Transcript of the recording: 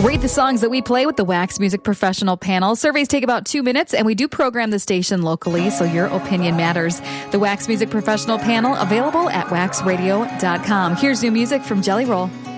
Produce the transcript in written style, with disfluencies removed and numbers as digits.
Rate the songs that we play with the Wax Music Professional Panel. Surveys take about 2 minutes, and we do program the station locally, so your opinion matters. The Wax Music Professional Panel, available at waxradio.com. Here's new music from Jelly Roll.